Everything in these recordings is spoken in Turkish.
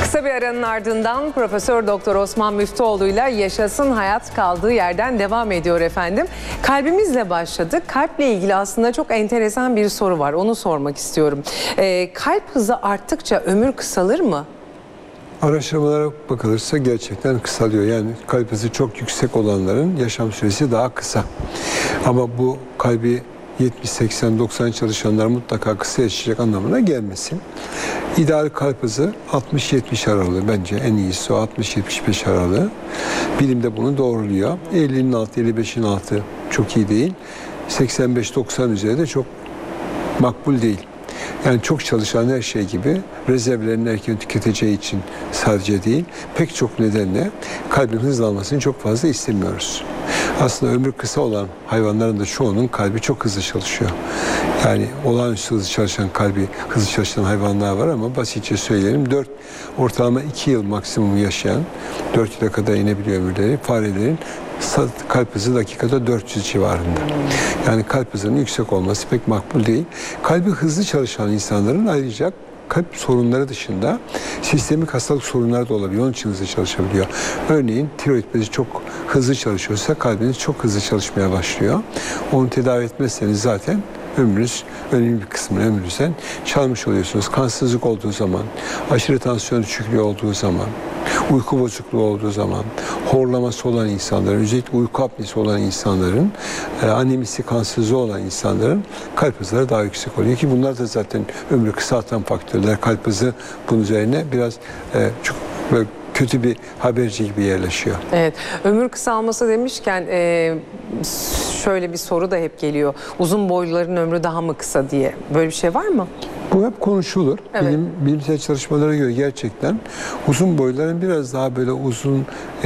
Kısa bir aranın ardından Profesör Doktor Osman Müftüoğlu ile Yaşasın Hayat kaldığı yerden devam ediyor efendim. Kalbimizle başladık. Kalple ilgili aslında çok enteresan bir soru var. Onu sormak istiyorum. Kalp hızı arttıkça ömür kısalır mı? Araştırmalara bakılırsa gerçekten kısalıyor. Yani kalp hızı çok yüksek olanların yaşam süresi daha kısa. Ama bu kalbi 70, 80, 90 çalışanlar mutlaka kısa yaşayacak anlamına gelmesin. İdeal kalp hızı 60-70 aralığı, bence en iyisi o 60-75 aralığı. Bilim de bunu doğruluyor. 50'nin altı, 55'in altı çok iyi değil. 85-90 üzeri de çok makbul değil. Yani çok çalışan her şey gibi rezervlerini erken tüketeceği için sadece değil, pek çok nedenle kalbin hızlanmasını çok fazla istemiyoruz. Aslında ömrü kısa olan hayvanların da çoğunun kalbi çok hızlı çalışıyor. Yani olağanüstü hızlı çalışan, kalbi hızlı çalışan hayvanlar var ama basitçe söyleyelim, ortalama 2 yıl maksimum yaşayan, 4 yıla kadar inebiliyor ömürleri, farelerin kalp hızı dakikada 400 civarında. Yani kalp hızının yüksek olması pek makbul değil. Kalbi hızlı çalışan insanların ayrıca kalp sorunları dışında sistemik hastalık sorunları da olabiliyor. Onun için hızlı çalışabiliyor. Örneğin tiroid bezi çok hızlı çalışıyorsa kalbiniz çok hızlı çalışmaya başlıyor. Onu tedavi etmezseniz zaten ömrünüz, önemli bir kısmını ömrünüzden çalmış oluyorsunuz. Kansızlık olduğu zaman, aşırı tansiyon düşüklüğü olduğu zaman, uyku bozukluğu olduğu zaman, horlaması olan insanların, özellikle uyku apnesi olan insanların, anemisi, kansızlığı olan insanların kalp hızları daha yüksek oluyor ki bunlar da zaten ömrü kısaltan faktörler. Kalp hızı bunun üzerine biraz çok böyle kötü bir haberci gibi yerleşiyor. Evet, ömür kısalması demişken şöyle bir soru da hep geliyor. Uzun boyluların ömrü daha mı kısa diye. Böyle bir şey var mı? Bu hep konuşulur. Evet. Bilimsel çalışmalara göre gerçekten uzun boyluların biraz daha böyle uzun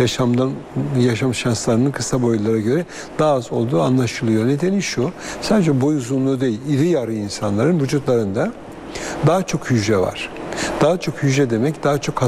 yaşam şanslarının kısa boylulara göre daha az olduğu anlaşılıyor. Nedeni şu, sadece boy uzunluğu değil, iri yarı insanların vücutlarında daha çok hücre var. Daha çok hücre demek, daha çok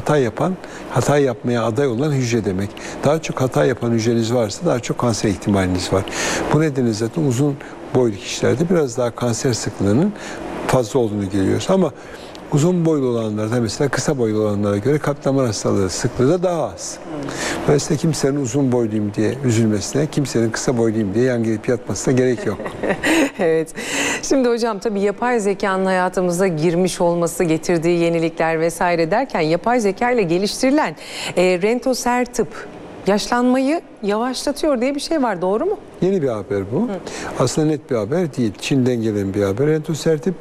hata yapmaya aday olan hücre demek. Daha çok hata yapan hücreniz varsa daha çok kanser ihtimaliniz var. Bu nedenle zaten uzun boylu kişilerde biraz daha kanser sıklığının fazla olduğunu görüyoruz. Ama uzun boylu olanlarda, mesela kısa boylu olanlara göre kalp damar hastalığı sıklığı da daha az. Dolayısıyla kimsenin uzun boyluyum diye üzülmesine, kimsenin kısa boyluyum diye yan gelip yatmasına gerek yok. Evet. Şimdi hocam tabii yapay zekanın hayatımıza girmiş olması, getirdiği yenilikler vesaire derken yapay zeka ile geliştirilen Rentosertib yaşlanmayı yavaşlatıyor diye bir şey var, doğru mu? Yeni bir haber bu. Aslında net bir haber değil. Çin'den gelen bir haber. Rentosertib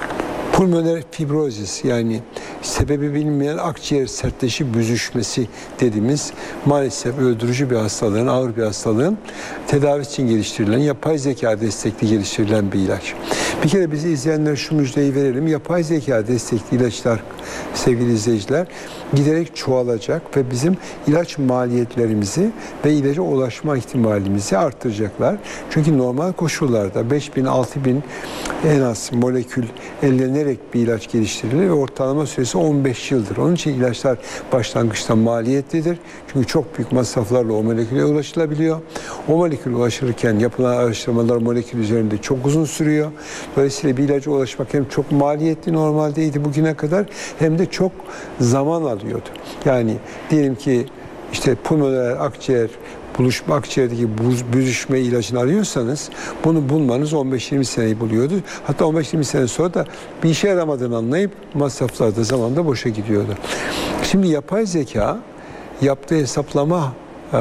pulmoner fibrozis, yani sebebi bilinmeyen akciğer sertleşip büzüşmesi dediğimiz maalesef öldürücü bir hastalığın, ağır bir hastalığın tedavisi için geliştirilen, yapay zeka destekli geliştirilen bir ilaç. Bir kere bizi izleyenlere şu müjdeyi verelim. Yapay zeka destekli ilaçlar, sevgili izleyiciler, giderek çoğalacak ve bizim ilaç maliyetlerimizi ve ilaca ulaşma ihtimalimizi arttıracaklar. Çünkü normal koşullarda 5.000-6.000 en az molekül ellenerek bir ilaç geliştirilir ve ortalama süresi 15 yıldır. Onun için ilaçlar başlangıçta maliyetlidir. Çünkü çok büyük masraflarla o moleküle ulaşılabiliyor. O moleküle ulaşırken yapılan araştırmalar molekül üzerinde çok uzun sürüyor. Dolayısıyla bir ilaca ulaşmak hem çok maliyetli normaldeydi bugüne kadar, hem de çok zaman alıyordu. Yani diyelim ki işte pulmoner akciğer, akciğerdeki büzüşme ilacını arıyorsanız bunu bulmanız 15-20 seneyi buluyordu. Hatta 15-20 sene sonra da bir işe yaramadığını anlayıp masraflar da zamanında boşa gidiyordu. Şimdi yapay zeka yaptığı hesaplama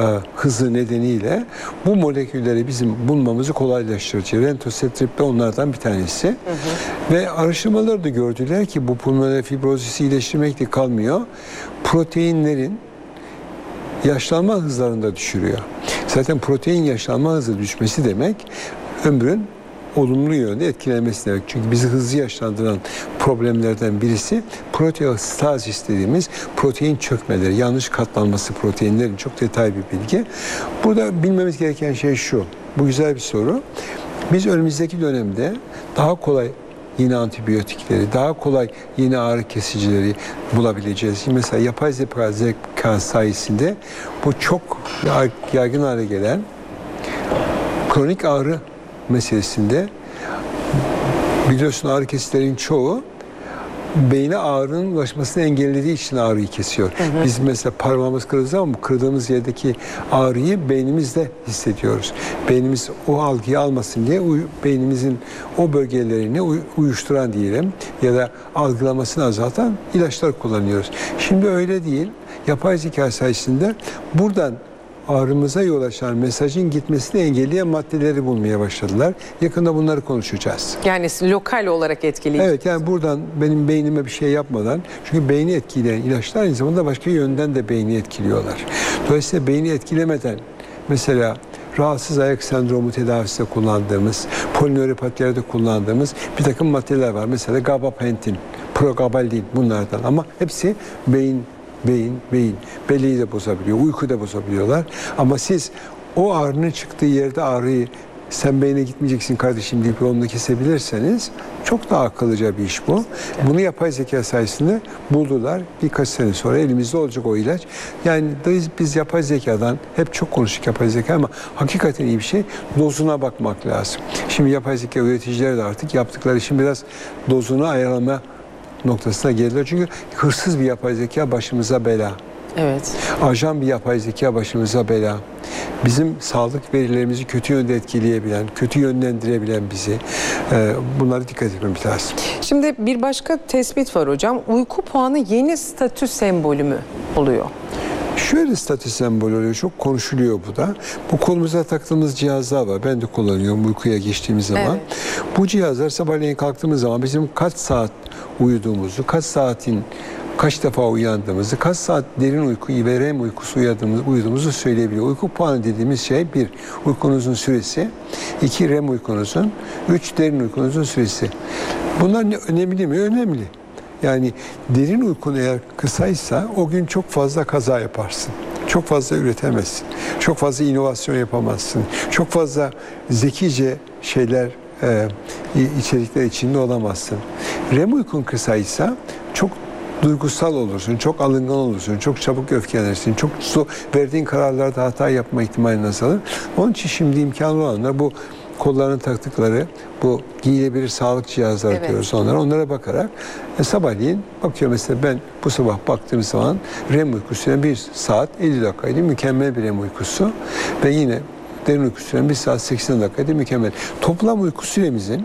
hızı nedeniyle bu molekülleri bizim bulmamızı kolaylaştırıcı. Rentosertib de onlardan bir tanesi. Ve araştırmalar da gördüler ki bu pulmoner fibrozisi iyileştirmekle kalmıyor. Proteinlerin yaşlanma hızlarını da düşürüyor. Zaten protein yaşlanma hızı düşmesi demek ömrün olumlu yönde etkilenmesi demek. Çünkü bizi hızlı yaşlandıran problemlerden birisi proteostazis dediğimiz protein çökmeleri, yanlış katlanması proteinlerin, çok detaylı bir bilgi. Burada bilmemiz gereken şey şu. Bu güzel bir soru. Biz önümüzdeki dönemde daha kolay yeni antibiyotikleri, daha kolay yeni ağrı kesicileri bulabileceğiz. Mesela yapay zeka sayesinde bu çok yaygın hale gelen kronik ağrı meselesinde biliyorsun ağrı kesicilerin çoğu beyne ağrının ulaşmasını engellediği için ağrıyı kesiyor. Biz mesela parmağımız kırıldığı zaman bu kırdığımız yerdeki ağrıyı beynimizde hissediyoruz. Beynimiz o algıyı almasın diye beynimizin o bölgelerini uyuşturan diyelim ya da algılamasını azaltan ilaçlar kullanıyoruz. Şimdi öyle değil. Yapay zeka sayesinde buradan ağrımıza yol açan mesajın gitmesini engelleyen maddeleri bulmaya başladılar. Yakında bunları konuşacağız. Yani lokal olarak etkili. Evet, yani buradan benim beynime bir şey yapmadan, çünkü beyni etkileyen ilaçlar aynı zamanda başka yönden de beyni etkiliyorlar. Dolayısıyla beyni etkilemeden mesela rahatsız ayak sendromu tedavisinde kullandığımız, polinöropatilerde kullandığımız bir takım maddeler var. Mesela gabapentin, prograbaldin bunlardan, ama hepsi beyin. Belleği de bozabiliyor, uyku da bozabiliyorlar. Ama siz o ağrının çıktığı yerde ağrıyı sen beyne gitmeyeceksin kardeşim deyip yolunu kesebilirseniz çok daha akıllıca bir iş bu. Bunu yapay zeka sayesinde buldular. Birkaç sene sonra elimizde olacak o ilaç. Yani biz yapay zekadan hep çok konuştuk yapay zeka, ama hakikaten iyi bir şey. Dozuna bakmak lazım. Şimdi yapay zeka üreticileri de artık yaptıkları için biraz dozunu ayarlama noktasına geldiler. Çünkü hırsız bir yapay zeka başımıza bela. Evet. Ajan bir yapay zeka başımıza bela. Bizim sağlık verilerimizi kötü yönde etkileyebilen, kötü yönlendirebilen bizi. Bunlara dikkat etmemiz lazım. Şimdi bir başka tespit var hocam. Uyku puanı yeni statü sembolü mü oluyor? Şöyle statü sembolü oluyor. Çok konuşuluyor bu da. Bu kolumuza taktığımız cihazlar var. Ben de kullanıyorum uykuya geçtiğimiz zaman. Evet. Bu cihazlar sabahleyin kalktığımız zaman bizim kaç saat uyuduğumuzu, kaç saatin kaç defa uyandığımızı, kaç saat derin uyku ve REM uykusu uyuduğumuzu söyleyebiliyor. Uyku puanı dediğimiz şey: 1. Uykunuzun süresi, 2. REM uykunuzun, 3. derin uykunuzun süresi. Bunlar önemli mi? Önemli. Yani derin uykun eğer kısaysa o gün çok fazla kaza yaparsın. Çok fazla üretemezsin. Çok fazla inovasyon yapamazsın. Çok fazla zekice şeyler, içerikler içinde olamazsın. REM uykun kısaysa çok duygusal olursun, çok alıngan olursun, çok çabuk öfkelenirsin, çok verdiğin kararlarda hata yapma ihtimalin azalır. Onun için şimdi imkanı olanlar bu kollarına taktıkları bu giyilebilir sağlık cihazları diyoruz onlara. Onlara bakarak sabahleyin bakıyor, mesela ben bu sabah baktığım zaman REM uykusu 1 saat 50 dakikaydı. Mükemmel bir REM uykusu. Ve yine derin uyku süren 1 saat 80 dakikaydı. Mükemmel. Toplam uyku süremizin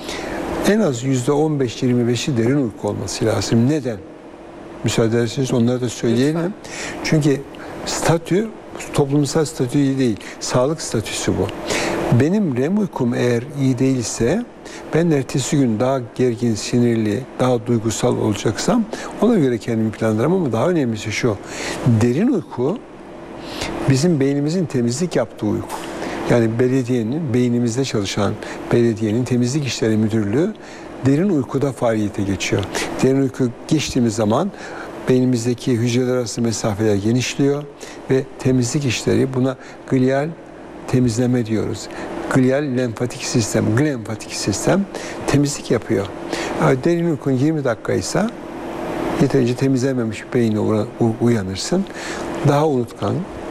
en az %15-25'i derin uyku olması lazım. Neden? Müsaade ederseniz onları da söyleyelim. Lütfen. Çünkü statü toplumsal statü iyi değil. Sağlık statüsü bu. Benim REM uykum eğer iyi değilse, ben ertesi gün daha gergin, sinirli, daha duygusal olacaksam ona göre kendimi planlarım, ama daha önemlisi şu: derin uyku bizim beynimizin temizlik yaptığı uyku. Yani belediyenin, beynimizde çalışan belediyenin temizlik işleri müdürlüğü derin uykuda faaliyete geçiyor. Derin uyku geçtiğimiz zaman beynimizdeki hücreler arası mesafeler genişliyor ve temizlik işleri, buna glial temizleme diyoruz. Glial lenfatik sistem, glenfatik sistem temizlik yapıyor. Derin uykun 20 dakikaysa yeterince temizlenmemiş bir beyine uyanırsın. Daha unutkan,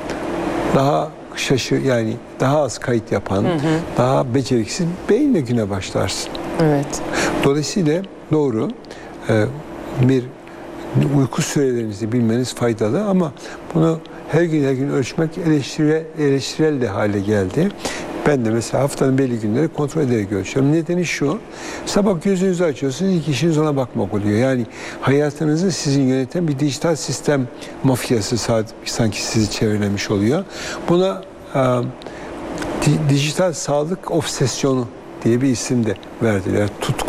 daha yani daha az kayıt yapan, daha beceriksiz beyinle güne başlarsın. Evet. Dolayısıyla doğru bir uyku sürelerinizi bilmeniz faydalı, ama bunu her gün ölçmek eleştirel de hale geldi. Ben de mesela haftanın belli günleri kontrol ederek ölçüyorum. Nedeni şu: sabah gözünüzü açıyorsunuz, ilk işiniz ona bakmak oluyor. Yani hayatınızı sizin yöneten bir dijital sistem mafyası sanki sizi çevrelemiş oluyor. Buna dijital sağlık obsesyonu diye bir isim de verdiler.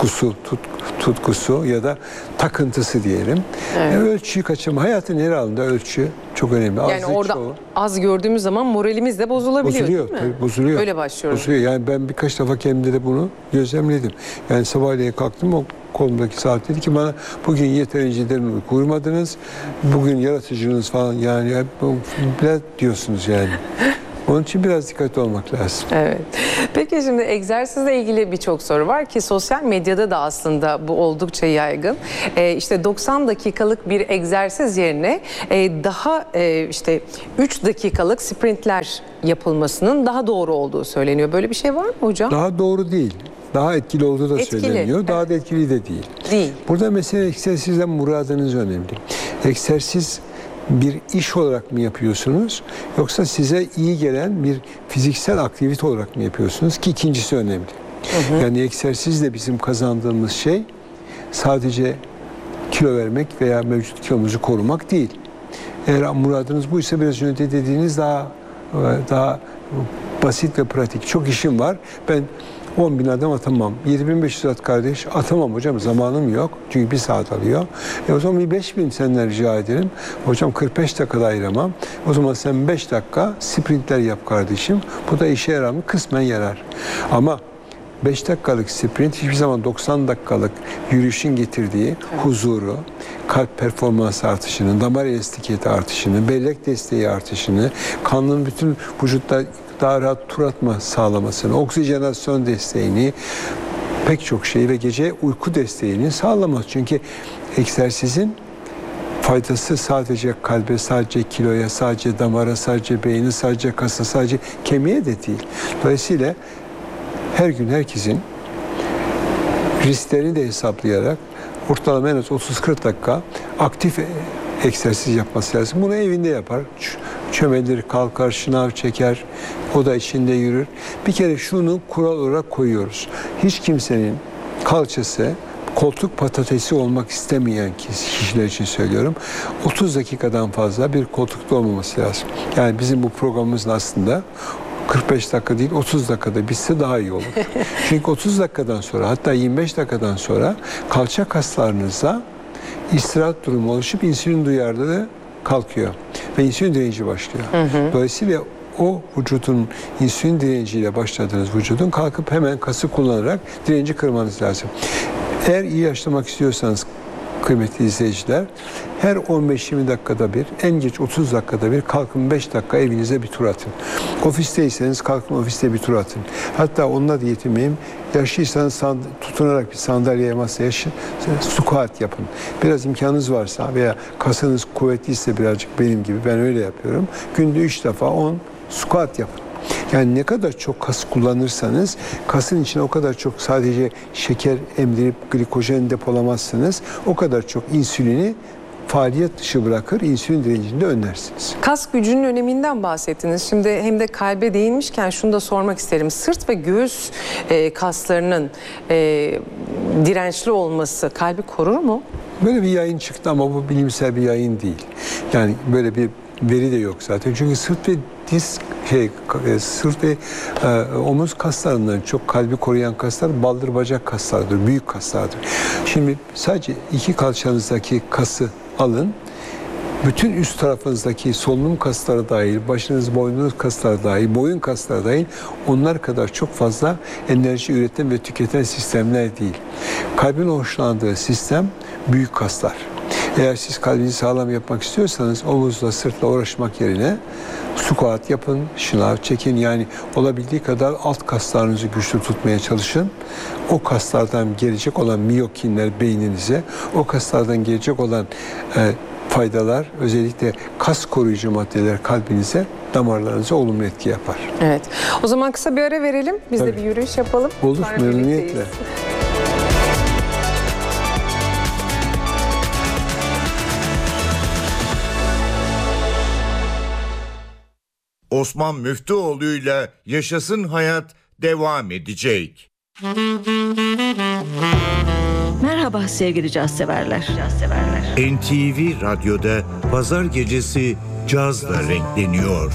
Tutkusu ya da takıntısı diyelim. Evet. Ölçüyü kaçırma. Hayatın her alanında ölçü çok önemli. Yani orada az gördüğümüz zaman moralimiz de bozulabiliyor, değil mi? Tabii, bozuluyor. Öyle başlıyoruz. Bozuluyor. Yani ben birkaç defa kendimde de bunu gözlemledim. Yani sabahleyin kalktım, o kolumdaki saat dedi ki bana, bugün yeterince derin uyku uyumadınız. Bugün yaratıcınız falan, yani biraz diyorsunuz yani. Onun için biraz dikkatli olmak lazım. Evet. Peki şimdi egzersizle ilgili birçok soru var ki sosyal medyada da aslında bu oldukça yaygın. İşte 90 dakikalık bir egzersiz yerine daha işte 3 dakikalık sprintler yapılmasının daha doğru olduğu söyleniyor. Böyle bir şey var mı hocam? Daha doğru değil. daha etkili olduğu da Etkili, söyleniyor. evet. Daha da etkili de değil. Değil. Burada mesele egzersizden muradınız önemli. Egzersiz bir iş olarak mı yapıyorsunuz yoksa size iyi gelen bir fiziksel aktivite olarak mı yapıyorsunuz ki ikincisi önemli. Yani egzersizle bizim kazandığımız şey sadece kilo vermek veya mevcut kilomuzu korumak değil. Eğer muradınız buysa biraz önce dediğiniz daha basit ve pratik. Çok işim var. Ben 10.000 adım atamam. 7.500 at kardeş. Atamam hocam. Zamanım yok. Çünkü 1 saat alıyor. O zaman bir 5.000 senden rica ederim. Hocam 45 dakikada ayıramam. O zaman sen 5 dakika sprintler yap kardeşim. Bu da işe yarar mı? Kısmen yarar. Ama 5 dakikalık sprint hiçbir zaman 90 dakikalık yürüyüşün getirdiği huzuru, kalp performans artışını, damar elastikiyeti artışını, bellek desteği artışını, kanın bütün vücutta daha rahat tur atma sağlamasını, oksijenasyon desteğini, pek çok şeyi ve gece uyku desteğini sağlamaz. Çünkü egzersizin faydası sadece kalbe, sadece kiloya, sadece damara, sadece beyine, sadece kasa, sadece kemiğe de değil. Dolayısıyla her gün herkesin risklerini de hesaplayarak ortalama en az 30-40 dakika aktif egzersiz yapması lazım. Bunu evinde yapar. Çömelir, kalkar, şınav çeker, oda içinde yürür. Bir kere şunu kural olarak koyuyoruz. Hiç kimsenin kalçası koltuk patatesi olmak istemeyen kişiler için söylüyorum. 30 dakikadan fazla bir koltukta olmaması lazım. Yani bizim bu programımızın aslında 45 dakika değil 30 dakikada bitse daha iyi olur. Çünkü 30 dakikadan sonra hatta 25 dakikadan sonra kalça kaslarınızda istirahat durumu oluşup insülin duyarlılığı kalkıyor ve insülin direnci başlıyor. Dolayısıyla o vücudun insülin direnciyle başladığınız vücudun kalkıp hemen kası kullanarak direnci kırmanız lazım. Eğer iyi yaşlamak istiyorsanız kıymetli izleyiciler, her 15-20 dakikada bir, en geç 30 dakikada bir kalkın 5 dakika evinize bir tur atın. Ofisteyseniz kalkın ofiste bir tur atın. Hatta onunla da yetinmeyin. Yaşlıysanız tutunarak bir sandalyeye, masaya squat yapın. Biraz imkanınız varsa veya kasınız kuvvetliyse birazcık benim gibi, ben öyle yapıyorum. Günde 3 defa 10 squat yapın. Yani ne kadar çok kas kullanırsanız kasın içine o kadar çok sadece şeker emdirip glikojen depolamazsınız. O kadar çok insülini faaliyet dışı bırakır, insülin direncini de önlersiniz. Kas gücünün öneminden bahsettiniz. Şimdi hem de kalbe değinmişken şunu da sormak isterim. Sırt ve göğüs kaslarının dirençli olması kalbi korur mu? Böyle bir yayın çıktı ama bu bilimsel bir yayın değil. Yani böyle bir veri de yok zaten. Çünkü sırt ve sırt ve omuz kaslarından çok kalbi koruyan kaslar baldır bacak kaslardır, büyük kaslardır. Şimdi sadece iki kalçanızdaki kası alın, bütün üst tarafınızdaki solunum kasları dahil, başınız, boynunuz kasları dahil, boyun kasları dahil, onlar kadar çok fazla enerji üreten ve tüketen sistemler değil. Kalbin hoşlandığı sistem büyük kaslar. Eğer siz kalbinizi sağlam yapmak istiyorsanız omuzla, sırtla uğraşmak yerine squat yapın, şınav çekin. Yani olabildiği kadar alt kaslarınızı güçlü tutmaya çalışın. O kaslardan gelecek olan miyokinler beyninize, o kaslardan gelecek olan faydalar, özellikle kas koruyucu maddeler kalbinize, damarlarınıza olumlu etki yapar. Evet. O zaman kısa bir ara verelim. Biz de bir yürüyüş yapalım. Olur, Sonra memnuniyetle. birlikteyiz. Osman Müftüoğlu'yla Yaşasın Hayat devam edecek. Merhaba sevgili caz severler. NTV Radyo'da pazar gecesi cazla renkleniyor.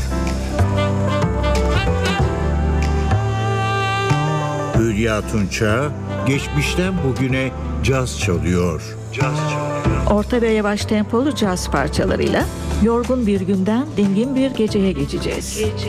Hülya Tunça geçmişten bugüne caz çalıyor. Orta ve yavaş tempolu caz parçalarıyla yorgun bir günden dingin bir geceye geçeceğiz.